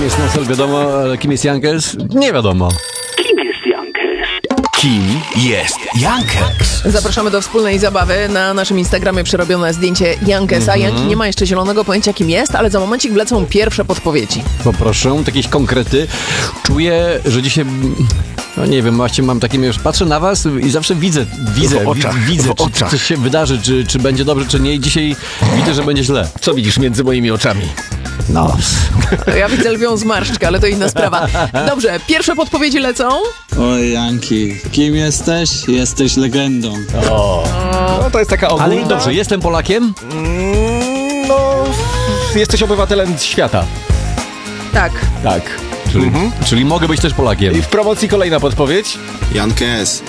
jest Nosel, wiadomo, ale kim jest Jankes? Nie wiadomo. Kim jest Jankes? Zapraszamy do wspólnej zabawy. Na naszym Instagramie przerobione zdjęcie Jankesa. Janki nie ma jeszcze zielonego pojęcia, kim jest, ale za momencik wlecą pierwsze podpowiedzi. Poproszę, jakieś konkrety. Czuję, że dzisiaj... No nie wiem, właśnie mam takie, już patrzę na was i zawsze widzę, czy coś się wydarzy, czy będzie dobrze, czy nie. I dzisiaj widzę, że będzie źle. Co widzisz między moimi oczami? No. Ja widzę lwią zmarszczkę, ale to inna sprawa. Dobrze, pierwsze podpowiedzi lecą. Oj, Janki, kim jesteś? Jesteś legendą. No to jest taka ogólna... Ale dobrze, jestem Polakiem? No, jesteś obywatelem świata. Tak. Tak. Czyli mogę być też Polakiem. I w promocji kolejna podpowiedź. Jankes.